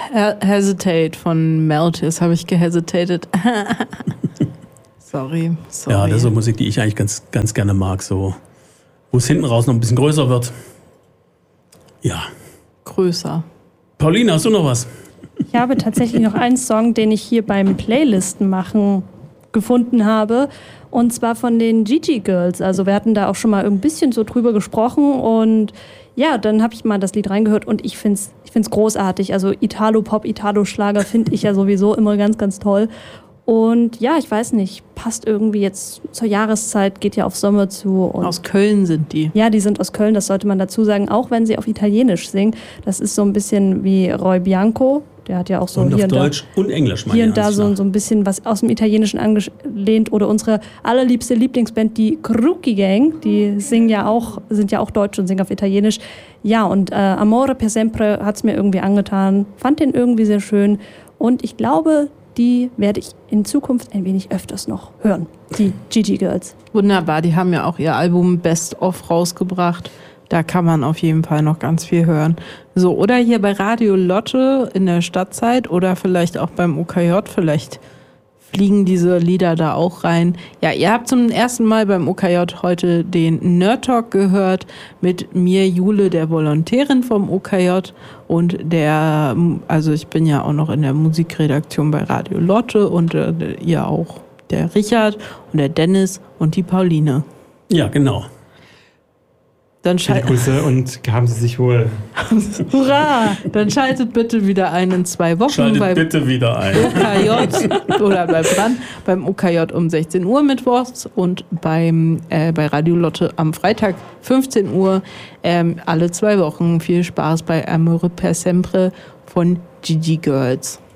Hesitate von Meltis habe ich gehesitated. Sorry. Ja, das ist so Musik, die ich eigentlich ganz gerne mag, so wo es hinten raus noch ein bisschen größer wird. Ja. Größer. Pauline, hast du noch was? Ich habe tatsächlich noch einen Song, den ich hier beim Playlisten machen gefunden habe. Und zwar von den Gigi Girls. Also wir hatten da auch schon mal ein bisschen so drüber gesprochen. Und ja, dann habe ich mal das Lied reingehört und ich find's großartig. Also Italo-Pop, Italo-Schlager finde ich ja sowieso immer ganz, ganz toll. Und ja, ich weiß nicht, passt irgendwie jetzt zur Jahreszeit, geht ja auf Sommer zu. Und aus Köln sind die. Ja, die sind aus Köln, das sollte man dazu sagen, auch wenn sie auf Italienisch singen. Das ist so ein bisschen wie Roy Bianco, der hat ja auch so und hier auf Deutsch und Englisch, hier und da so ein bisschen was aus dem Italienischen angelehnt. Oder unsere allerliebste Lieblingsband, die Kruki Gang, die sind ja auch deutsch und singen auf Italienisch. Ja, und Amore per sempre hat es mir irgendwie angetan, fand den irgendwie sehr schön. Und ich glaube, die werde ich in Zukunft ein wenig öfters noch hören, die Gigi Girls. Wunderbar, die haben ja auch ihr Album Best of rausgebracht. Da kann man auf jeden Fall noch ganz viel hören. So, oder hier bei Radio Lotte in der Stadtzeit oder vielleicht auch beim OKJ, vielleicht fliegen diese Lieder da auch rein. Ja, ihr habt zum ersten Mal beim OKJ heute den Nerd Talk gehört mit mir, Jule, der Volontärin vom OKJ und also ich bin ja auch noch in der Musikredaktion bei Radio Lotte und ihr auch, der Richard und der Dennis und die Pauline. Ja, genau. Dann Grüße und haben Sie sich wohl. Hurra! Dann schaltet bitte wieder ein in 2 Wochen. Schaltet bitte wieder ein. OKJ oder bleibt dran beim OKJ um 16 Uhr mittwochs und bei Radio Lotte am Freitag 15 Uhr alle 2 Wochen. Viel Spaß bei Amore per sempre von Gigi Girls.